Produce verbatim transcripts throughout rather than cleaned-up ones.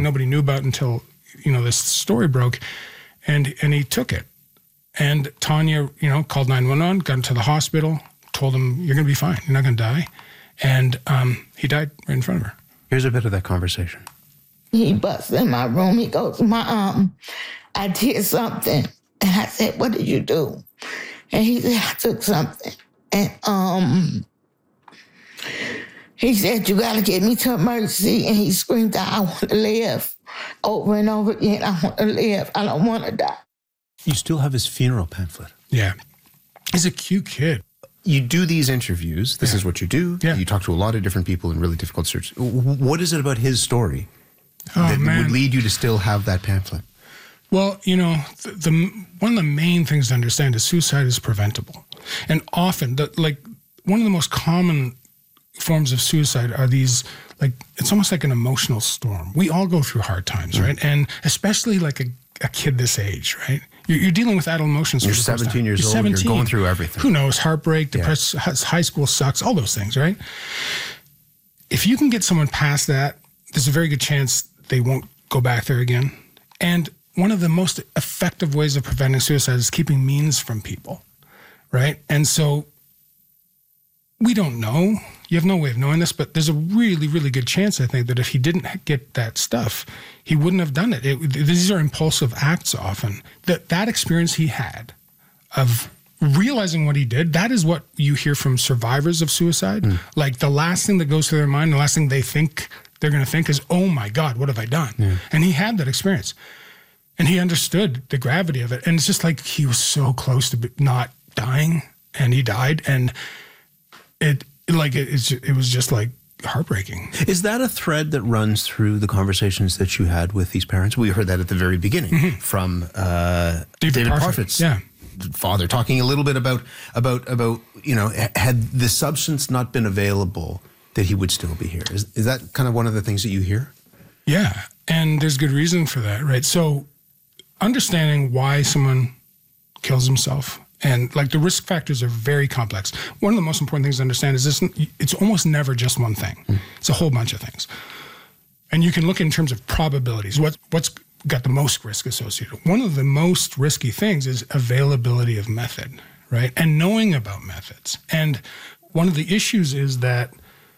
nobody knew about until, you know, this story broke, and and he took it. And Tanya, you know, called nine one one, got into the hospital, told him, you're going to be fine. You're not going to die. And um, he died right in front of her. Here's a bit of that conversation. He busts in my room. He goes, Mom, I did something. And I said, what did you do? And he said, I took something. And um, he said, you got to get me to emergency. And he screamed out, I want to live. Over and over again, I want to live. I don't want to die. You still have his funeral pamphlet. Yeah. He's a cute kid. You do these interviews. This yeah. is what you do. Yeah. You talk to a lot of different people in really difficult searches. What is it about his story oh, that man. would lead you to still have that pamphlet? Well, you know, the, the one of the main things to understand is suicide is preventable. And often, the, like, one of the most common forms of suicide are these, like, it's almost like an emotional storm. We all go through hard times, mm. right? And especially like a, a kid this age, right? You're, you're dealing with adult emotions. You're seventeen years old, you're going through everything. Who knows? Heartbreak, depression, yeah. high school sucks, all those things, right? If you can get someone past that, there's a very good chance they won't go back there again. And one of the most effective ways of preventing suicide is keeping means from people, right? And so we don't know. You have no way of knowing this, but there's a really, really good chance, I think, that if he didn't get that stuff, he wouldn't have done it. it these are impulsive acts often. That that experience he had of realizing what he did, that is what you hear from survivors of suicide. Mm. Like the last thing that goes through their mind, the last thing they think they're going to think is, oh my God, what have I done? Yeah. And he had that experience. And he understood the gravity of it. And it's just like he was so close to not dying, and he died. And it like it, it's, it was just like heartbreaking. Is that a thread that runs through the conversations that you had with these parents? We heard that at the very beginning mm-hmm. from uh, David, David Parfit's Parfit's yeah. father, talking a little bit about, about, about, you know, had the substance not been available, that he would still be here. Is, is that kind of one of the things that you hear? Yeah, and there's good reason for that, right? So understanding why someone kills himself, and like the risk factors are very complex. One of the most important things to understand is this: it's almost never just one thing. Mm. It's a whole bunch of things. And you can look in terms of probabilities. What, what's got the most risk associated? One of the most risky things is availability of method, right? And knowing about methods. And one of the issues is that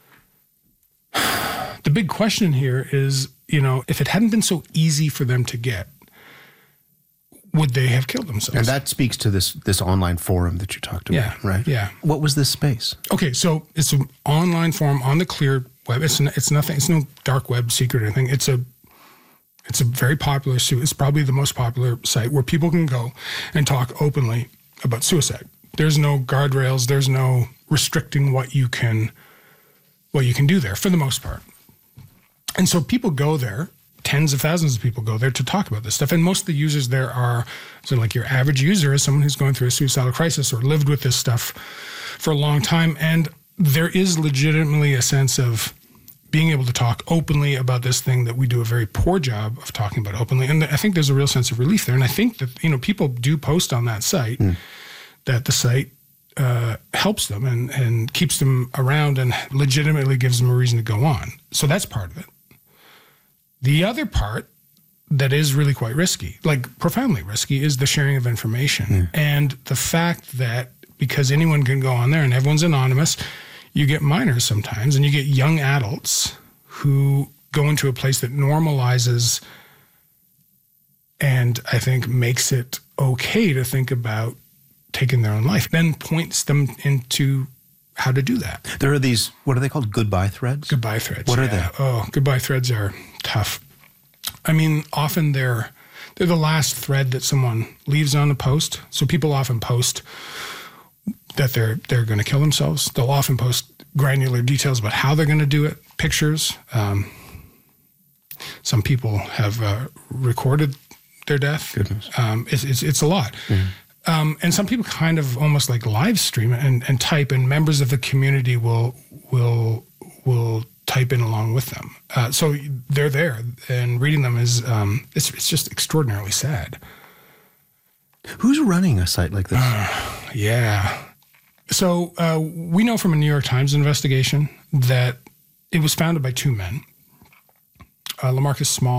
the big question here is, you know, if it hadn't been so easy for them to get, would they have killed themselves? And that speaks to this this online forum that you talked about, yeah, right? Yeah. What was this space? Okay, so it's an online forum on the clear web. It's n- it's nothing. It's no dark web secret or anything. It's a it's a very popular. It's probably the most popular site where people can go and talk openly about suicide. There's no guardrails. There's no restricting what you can what you can do there for the most part. And so people go there. Tens of thousands of people go there to talk about this stuff. And most of the users there are, so like your average user is someone who's going through a suicidal crisis or lived with this stuff for a long time. And there is legitimately a sense of being able to talk openly about this thing that we do a very poor job of talking about openly. And I think there's a real sense of relief there. And I think that, you know, people do post on that site mm. that the site uh, helps them and, and keeps them around and legitimately gives them a reason to go on. So that's part of it. The other part that is really quite risky, like profoundly risky, is the sharing of information. Mm. And the fact that because anyone can go on there and everyone's anonymous, you get minors sometimes and you get young adults who go into a place that normalizes and I think makes it okay to think about taking their own life, then points them into how to do that. There are these, what are they called? Goodbye threads? Goodbye threads. What yeah. are they? Oh, goodbye threads are tough. I mean, often they're they're the last thread that someone leaves on a post. So people often post that they're they're going to kill themselves. They'll often post granular details about how they're going to do it, pictures. Um, some people have uh, recorded their death. Goodness. Um, it's, it's it's a lot. Mm-hmm. Um, and some people kind of almost like live stream it and, and type, and members of the community will will will type in along with them. Uh, so they're there, and reading them is um, it's it's just extraordinarily sad. Who's running a site like this? Uh, yeah. So uh, we know from a New York Times investigation that it was founded by two men, uh, Lamarcus Small